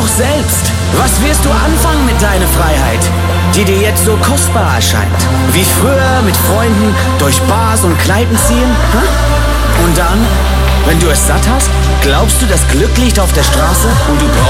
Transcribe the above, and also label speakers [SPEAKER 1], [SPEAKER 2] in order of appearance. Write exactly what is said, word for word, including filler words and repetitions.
[SPEAKER 1] doch selbst. Was wirst du anfangen mit deiner Freiheit, die dir jetzt so kostbar erscheint? Wie früher mit Freunden durch Bars und Kneipen ziehen? Hä? Und dann, wenn du es satt hast, glaubst du, das Glück liegt auf der Straße und du brauchst